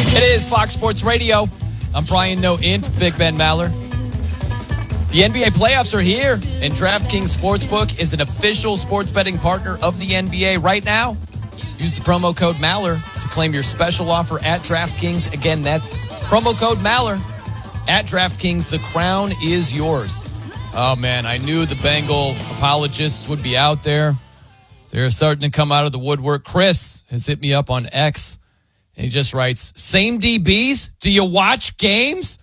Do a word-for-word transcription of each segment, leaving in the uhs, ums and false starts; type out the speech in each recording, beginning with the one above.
It is Fox Sports Radio. I'm Brian Noe in for Big Ben Maller. The N B A playoffs are here, and DraftKings Sportsbook is an official sports betting partner of the N B A right now. Use the promo code Maller to claim your special offer at DraftKings. Again, that's promo code Maller at DraftKings. The crown is yours. Oh, man, I knew the Bengal apologists would be out there. They're starting to come out of the woodwork. Chris has hit me up on X, and he just writes, same D Bs? Do you watch games?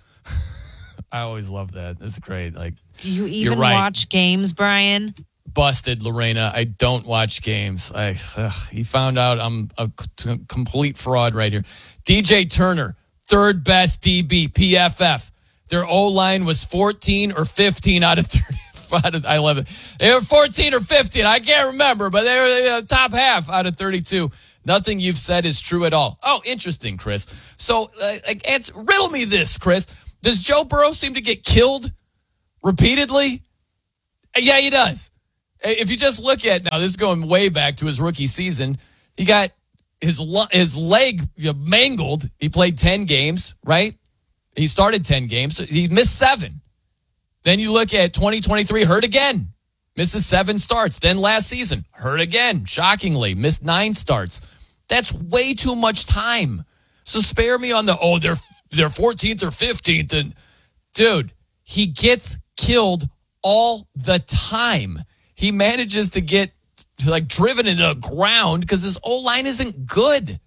I always love that. That's great. Like, do you even right. watch games, Brian? Busted, Lorena. I don't watch games. I, ugh, he found out I'm a c- complete fraud right here. D J Turner, third best D B, P F F. Their O-line was fourteen or fifteen out of thirty. I love it. They were fourteen or fifteen. I can't remember, but they were the top half out of thirty-two. Nothing you've said is true at all. Oh, interesting, Chris. So, uh, answer, riddle me this, Chris. Does Joe Burrow seem to get killed repeatedly? Yeah, he does. If you just look at, now this is going way back to his rookie season, he got his his leg mangled. He played ten games, right? He started ten games. He missed seven. Then you look at twenty twenty-three, hurt again. Misses seven starts. Then last season, hurt again. Shockingly, missed nine starts. That's way too much time. So spare me on the, oh, they're they're fourteenth or fifteenth. And dude, he gets killed all the time. He manages to get like driven into the ground because his O-line isn't good.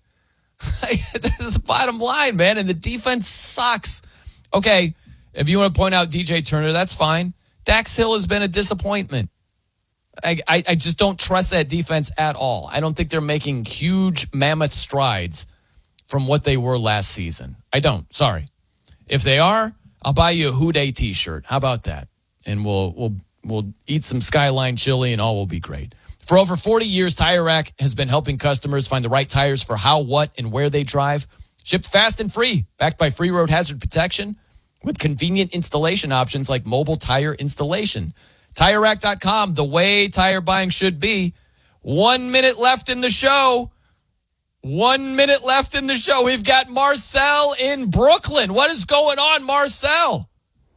This is the bottom line, man. And the defense sucks. Okay, if you want to point out D J Turner, that's fine. Dax Hill has been a disappointment. I, I, I just don't trust that defense at all. I don't think they're making huge mammoth strides from what they were last season. I don't. Sorry. If they are, I'll buy you a Who Dey t-shirt. How about that? And we'll we'll we'll eat some Skyline chili and all will be great. For over forty years, Tire Rack has been helping customers find the right tires for how, what, and where they drive. Shipped fast and free, backed by free road hazard protection with convenient installation options like mobile tire installation. Tire Rack dot com, the way tire buying should be. One minute left in the show. One minute left in the show. We've got Marcel in Brooklyn. What is going on, Marcel?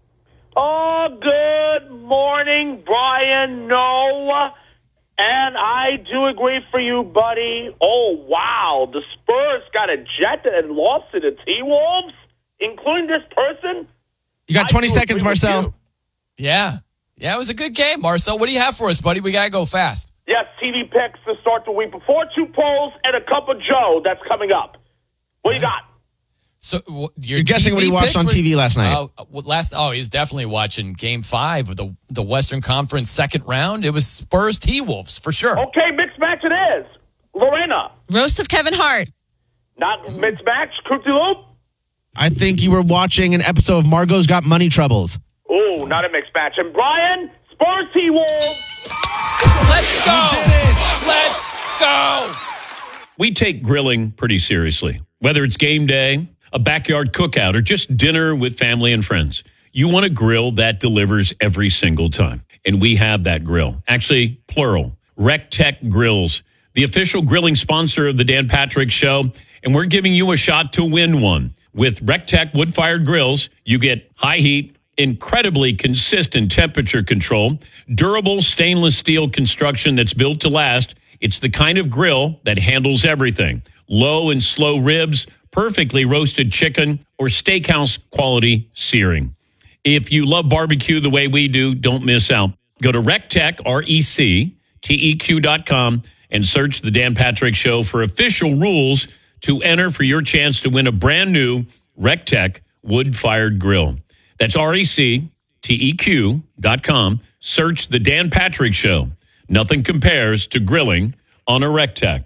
Oh, good morning, Brian Noe. And I do agree for you, buddy. Oh, wow. The Spurs got ejected and lost to the T-Wolves, including this person. You got twenty seconds, Marcel. Yeah. Yeah, it was a good game, Marcel. What do you have for us, buddy? We got to go fast. Yes, T V picks to start the week before, two polls, and a cup of Joe that's coming up. What do you got? So w- your You're guessing T V what he watched on were, T V last night. Oh, uh, last oh, he was definitely watching Game Five of the the Western Conference second round. It was Spurs T-Wolves for sure. Okay, mixed match it is. Lorena. Roast of Kevin Hart. Not mm-hmm. mixed match. Cookie Loop. I think you were watching an episode of Margot's Got Money Troubles. Oh, not a mixed match. And Brian, Spurs T-Wolves. Let's go. You did it. Let's go. We take grilling pretty seriously. Whether it's game day, a backyard cookout, or just dinner with family and friends, you want a grill that delivers every single time. And we have that grill. Actually, plural. RecTech Grills, the official grilling sponsor of the Dan Patrick Show. And we're giving you a shot to win one. With RecTech wood-fired grills, you get high heat, incredibly consistent temperature control, durable stainless steel construction that's built to last. It's the kind of grill that handles everything. Low and slow ribs, perfectly roasted chicken, or steakhouse quality searing. If you love barbecue the way we do, don't miss out. Go to RecTech, R E C T E Q dot com, and search The Dan Patrick Show for official rules to enter for your chance to win a brand new RecTech wood-fired grill. That's R E C T E Q dot com. Search The Dan Patrick Show. Nothing compares to grilling on a RecTech.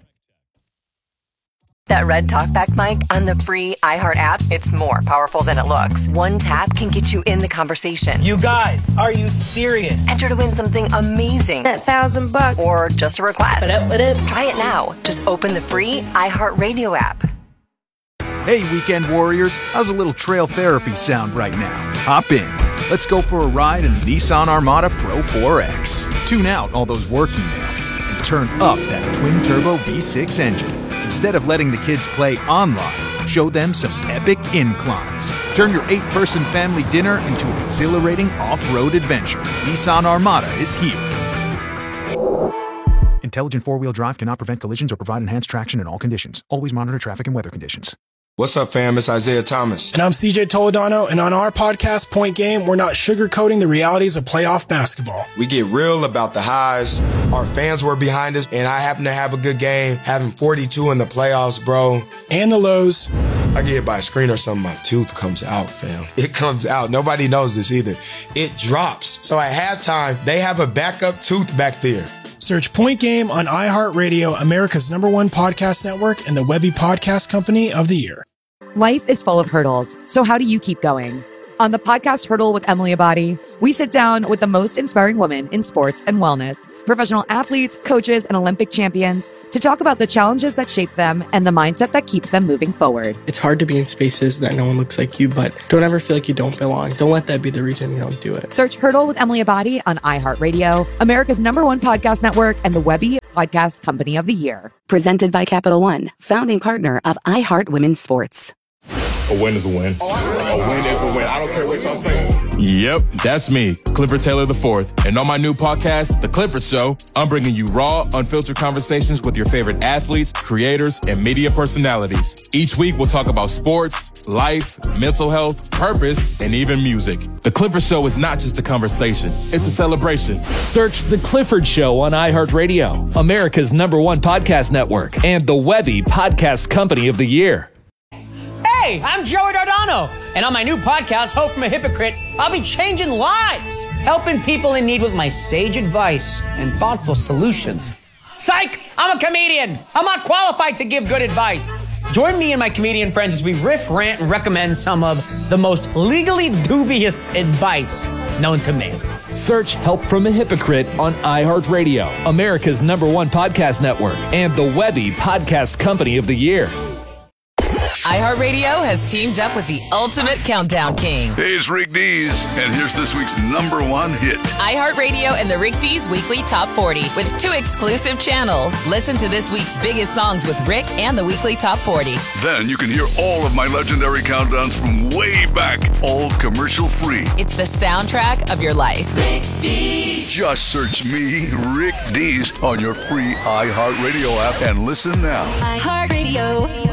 That red talkback mic on the free iHeart app, it's more powerful than it looks. One tap can get you in the conversation. You guys, are you serious? Enter to win something amazing. That thousand bucks. Or just a request. Ba-da, ba-da. Try it now. Just open the free iHeart Radio app. Hey, weekend warriors. How's a little trail therapy sound right now? Hop in. Let's go for a ride in the Nissan Armada Pro four X. Tune out all those work emails and turn up that twin-turbo V six engine. Instead of letting the kids play online, show them some epic inclines. Turn your eight-person family dinner into an exhilarating off-road adventure. Nissan Armada is here. Intelligent four-wheel drive cannot prevent collisions or provide enhanced traction in all conditions. Always monitor traffic and weather conditions. What's up, fam? It's Isaiah Thomas. And I'm C J Toledano, and on our podcast, Point Game, we're not sugarcoating the realities of playoff basketball. We get real about the highs. Our fans were behind us, and I happen to have a good game, having forty-two in the playoffs, bro. And the lows. I get hit by a screen or something, my tooth comes out, fam. It comes out. Nobody knows this either. It drops. So at halftime, they have a backup tooth back there. Search Point Game on iHeartRadio, America's number one podcast network, and the Webby Podcast Company of the Year. Life is full of hurdles, so how do you keep going? On the podcast Hurdle with Emily Abadi, we sit down with the most inspiring women in sports and wellness, professional athletes, coaches, and Olympic champions to talk about the challenges that shape them and the mindset that keeps them moving forward. It's hard to be in spaces that no one looks like you, but don't ever feel like you don't belong. Don't let that be the reason you don't do it. Search Hurdle with Emily Abadi on iHeartRadio, America's number one podcast network, and the Webby Podcast Company of the Year. Presented by Capital One, founding partner of iHeart Women's Sports. A win is a win. A win is a win. I don't care what y'all say. Yep, that's me, Clifford Taylor the fourth. And on my new podcast, The Clifford Show, I'm bringing you raw, unfiltered conversations with your favorite athletes, creators, and media personalities. Each week, we'll talk about sports, life, mental health, purpose, and even music. The Clifford Show is not just a conversation, it's a celebration. Search The Clifford Show on iHeartRadio, America's number one podcast network, and the Webby Podcast Company of the Year. Hey, I'm Joey Dardano, and on my new podcast, Hope from a Hypocrite, I'll be changing lives, helping people in need with my sage advice and thoughtful solutions. Psych! I'm a comedian. I'm not qualified to give good advice. Join me and my comedian friends as we riff, rant, and recommend some of the most legally dubious advice known to man. Search Help from a Hypocrite on iHeartRadio, America's number one podcast network, and the Webby Podcast Company of the Year. iHeartRadio has teamed up with the ultimate countdown king. Hey, it's Rick Dees, and here's this week's number one hit. iHeartRadio and the Rick Dees Weekly Top forty with two exclusive channels. Listen to this week's biggest songs with Rick and the Weekly Top forty. Then you can hear all of my legendary countdowns from way back, all commercial free. It's the soundtrack of your life. Rick Dees. Just search me, Rick Dees, on your free iHeartRadio app and listen now. iHeartRadio.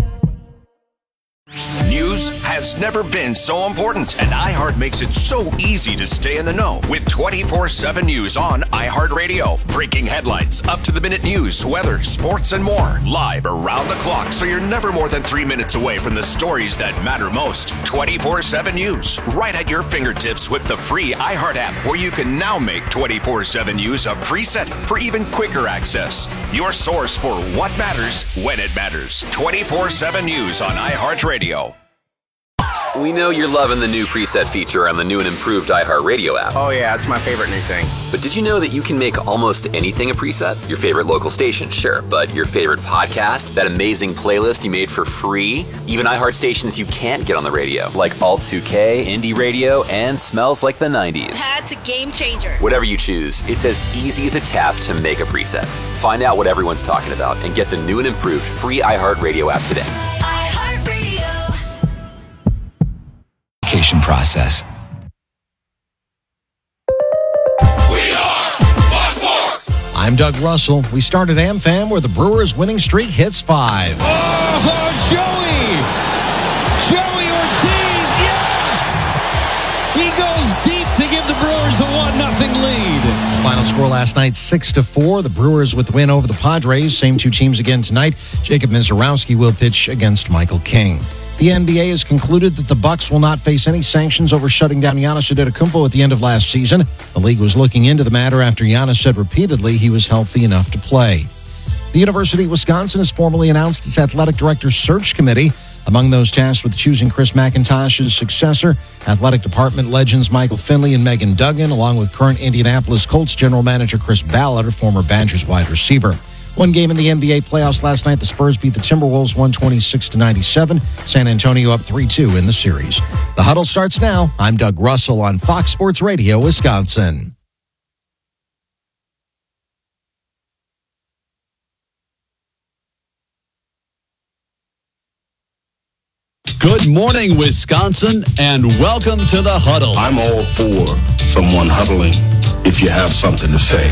News has never been so important, and iHeart makes it so easy to stay in the know with twenty-four seven News on iHeartRadio. Breaking headlines, up-to-the-minute news, weather, sports, and more. Live around the clock, so you're never more than three minutes away from the stories that matter most. twenty-four seven News, right at your fingertips with the free iHeart app, where you can now make twenty-four seven News a preset for even quicker access. Your source for what matters when it matters. twenty-four seven News on iHeartRadio. We know you're loving the new preset feature on the new and improved iHeartRadio app. Oh yeah, it's my favorite new thing. But did you know that you can make almost anything a preset? Your favorite local station, sure, but your favorite podcast, that amazing playlist you made for free, even iHeart stations you can't get on the radio, like Alt two K, Indie Radio, and Smells Like the nineties. That's a game changer. Whatever you choose, it's as easy as a tap to make a preset. Find out what everyone's talking about and get the new and improved free iHeartRadio app today. Process. We are Fox Sports. I'm Doug Russell. We start at AmFam where the Brewers' winning streak hits five. Oh, Joey! Joey Ortiz, yes! He goes deep to give the Brewers a one nothing lead. Final score last night, six to four. The Brewers with the win over the Padres. Same two teams again tonight. Jacob Mizorowski will pitch against Michael King. The N B A has concluded that the Bucks will not face any sanctions over shutting down Giannis Antetokounmpo at the end of last season. The league was looking into the matter after Giannis said repeatedly he was healthy enough to play. The University of Wisconsin has formally announced its athletic director search committee. Among those tasked with choosing Chris McIntosh's successor, athletic department legends Michael Finley and Megan Duggan, along with current Indianapolis Colts general manager Chris Ballard, former Badgers wide receiver. One game in the N B A playoffs last night, the Spurs beat the Timberwolves one twenty-six to ninety-seven. San Antonio up three two in the series. The Huddle starts now. I'm Doug Russell on Fox Sports Radio, Wisconsin. Good morning, Wisconsin, and welcome to the Huddle. I'm all for someone huddling if you have something to say.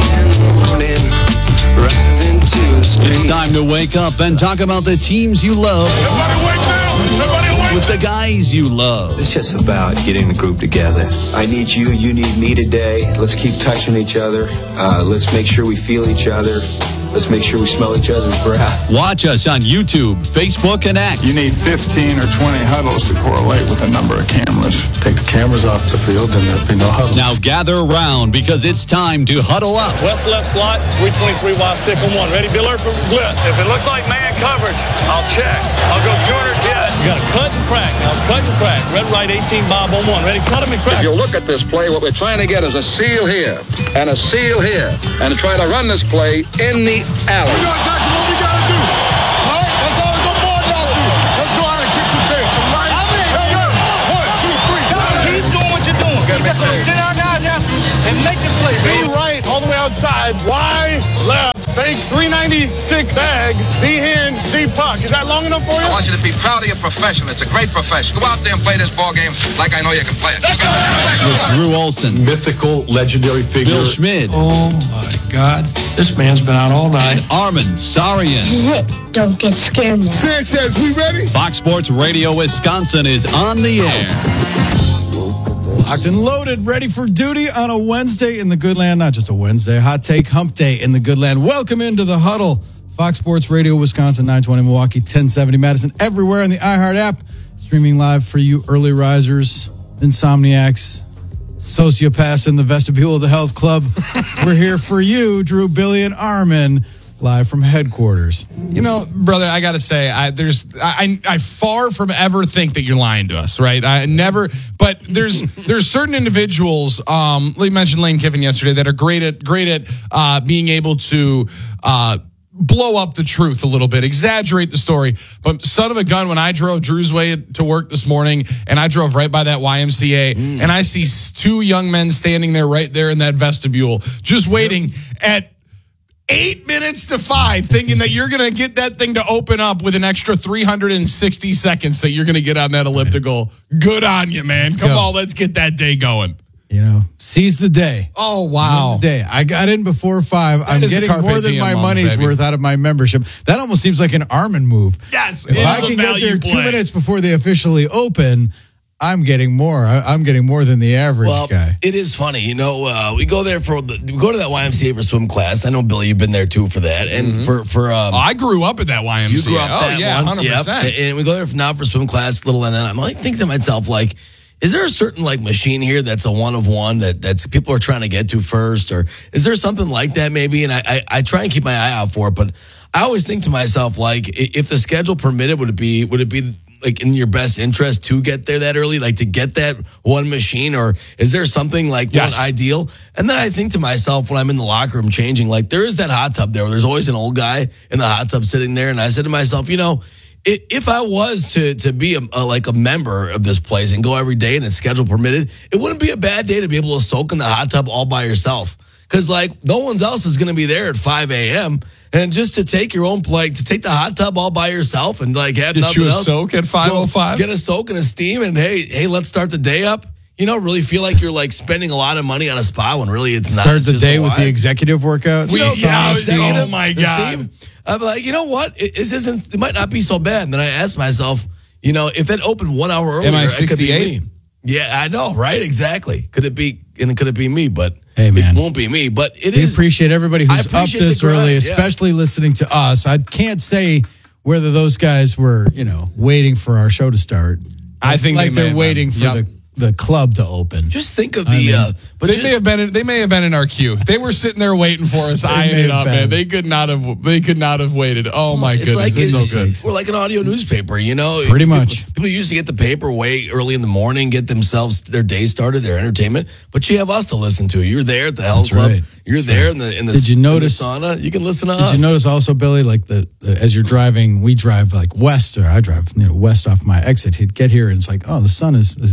It's time to wake up and talk about the teams you love. Everybody wake now! Everybody wake! With the guys you love. It's just about getting the group together. I need you, you need me today. Let's keep touching each other. Uh, let's make sure we feel each other. Let's make sure we smell each other's breath. Watch us on YouTube, Facebook, and X. You need fifteen or twenty huddles to correlate with a number of cameras. Take the cameras off the field, and there'll be no huddles. Now gather around because it's time to huddle up. West left slot, three twenty-three wide stick on one. Ready, Biller for blitz. If it looks like man coverage, I'll check. I'll go corner jet. You got to cut and crack. Now it's cut and crack. Red right eighteen Bob on one. Ready, cut him and crack. If you look at this play, what we're trying to get is a seal here and a seal here, and try to run this play in the alley. We know exactly what we got to do. All right, that's all we got more y'all do. Let's go out and kick the tail. Right? How many? Hey, yo. One, two, three. Keep doing what you're doing. You got to sit our guys out and make the play. B right, all the way outside. Y left. Fake three ninety-six bag. D hinge, D puck. Is that long enough for you? I want you to be proud of your profession. It's a great profession. Go out there and play this ball game like I know you can play it. With Drew Olson, mythical, legendary figure. Bill Schmid. Oh, my God. This man's been out all night. Armin Sarian. This is it. Don't get scared now. Sanchez, we ready? Fox Sports Radio Wisconsin is on the air. Locked and loaded, ready for duty on a Wednesday in the good land. Not just a Wednesday, hot take hump day in the good land. Welcome into the Huddle. Fox Sports Radio Wisconsin, nine twenty Milwaukee, ten seventy Madison, everywhere on the iHeart app. Streaming live for you early risers, insomniacs, sociopaths in the vestibule of the health club. We're here for you, Drew, Billy, and Armin, live from headquarters. You know, brother, I got to say, I, there's, I, I far from ever think that you're lying to us, right? I never, but there's, there's certain individuals, um, you mentioned Lane Kiffin yesterday, that are great at, great at, uh, being able to, uh, blow up the truth a little bit, exaggerate the story. But son of a gun, when I drove Drew's way to work this morning and I drove right by that Y M C A mm. and I see two young men standing there right there in that vestibule, just waiting at eight minutes to five, thinking that you're going to get that thing to open up with an extra three hundred sixty seconds that you're going to get on that elliptical. Good on you, man. Let's Come go. on, let's get that day going. You know, seize the day. Oh, wow. Seize the day. I got in before five. That I'm is a getting carpe more than diem my moment, money's baby. worth out of my membership. That almost seems like an Armin move. Yes. If I can get there two minutes before they officially open, I'm getting more. I, I'm getting more than the average well, guy. It is funny. You know, uh, we go there for the, we go to that Y M C A for swim class. I know, Billy, you've been there too for that. And Mm-hmm. for, for um, oh, I grew up at that Y M C A. You grew up oh, that yeah, one. one hundred percent. Yep. And we go there for, now for swim class, little, and I'm like thinking to myself, like, is there a certain like machine here that's a one of one that that's people are trying to get to first, or is there something like that maybe? And I, I, I try and keep my eye out for it, but I always think to myself, like, if the schedule permitted, would it be would it be like in your best interest to get there that early, like to get that one machine, or is there something like Yes. one ideal? And then I think to myself when I'm in the locker room changing, like there is that hot tub there where there's always an old guy in the hot tub sitting there, and I said to myself, you know, if I was to to be a, a, like a member of this place and go every day and it's schedule permitted, it wouldn't be a bad day to be able to soak in the hot tub all by yourself. Because like no one else is going to be there at five a.m. and just to take your own plate, to take the hot tub all by yourself and like have Get nothing you a else. soak at five oh five? Get a soak and a steam and hey, hey, let's start the day up. You know, really feel like you're like spending a lot of money on a spa when really it's not. Start It's the just a day with the wine. executive workout. You know, Yeah, the steam, oh my the God. steam. I'm like, you know what? It, this isn't. It might not be so bad. And then I asked myself, you know, if it opened one hour earlier, Am I it could be sixty-eight? me. Yeah, I know, right? Exactly. Could it be? And could it be me? But Hey, man. it won't be me. But it We is. appreciate everybody I who's up appreciate this the grind, early, yeah. especially listening to us. I can't say whether those guys were, you know, waiting for our show to start. I think like they may they're have waiting been. for Yep. the, the club to open. Just think of I the. mean, uh, but they just, may have been. In, they may have been in our queue. They were sitting there waiting for us, eyeing may it have up, been. man. They could not have. They could not have waited. Oh my it's goodness, like it's it's, so good. We're like an audio newspaper, you know. Pretty People- much. People used to get the paper way early in the morning, get themselves their day started, their entertainment. But you have us to listen to. You're there at the Health That's Club. right. You're there in the in the. Did you in the notice- sauna? You can listen to Did us. you notice also, Billy, like the, the as you're driving, we drive like west, or I drive you know west off my exit. He'd get here and it's like, oh, the sun is, is starting to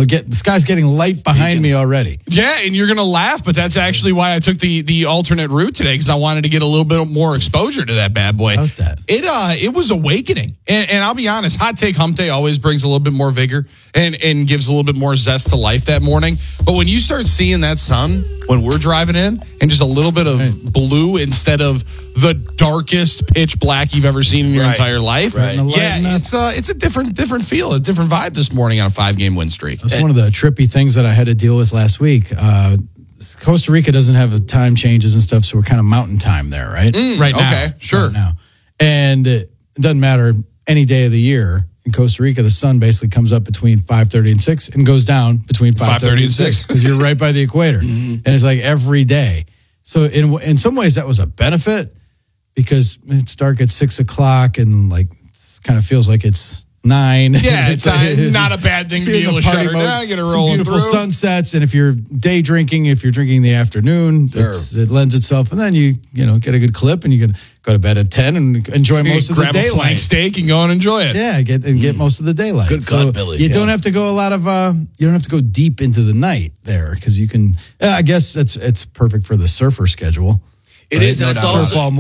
get the sky's getting light behind me already. Yeah, and you're gonna laugh, but that's actually why I took the the alternate route today, because I wanted to get a little bit more exposure to that bad boy. About that. It uh it was awakening, and, and I'll be honest, hot take hump day always brings a little bit more vigor and and gives a little bit more zest to life that morning. But when you start seeing that sun when we're driving in, and just a little bit of right. blue instead of the darkest pitch black you've ever seen in your right. entire life, right. yeah, it's uh it's a different different feel, a different vibe this morning on a five game win streak. That's one of the trippy things that I had to deal with last week. Uh, Costa Rica doesn't have the time changes and stuff, so we're kind of mountain time there, right? Mm, right now. Okay, sure. Right now. And it doesn't matter any day of the year. In Costa Rica, the sun basically comes up between five thirty and six and goes down between five thirty and six because you're right by the equator. Mm-hmm. And it's like every day. So in in some ways that was a benefit because it's dark at six o'clock and like kind of feels like it's nine. Yeah, it's, it's, it's not a bad thing to be able to shut her down, get her rolling beautiful through. Sunsets, and if you're day drinking, if you're drinking in the afternoon, Sure. it lends itself. And then you you know get a good clip, and you can go to bed at ten and enjoy You most of the grab a flank daylight. steak and go and enjoy it. Yeah, get and get most of the daylight. Good so cut, Billy. You Yeah. don't have to go a lot of. Uh, you don't have to go deep into the night there because you can. Uh, I guess it's it's perfect for the surfer schedule. It is, and it's also- Surf all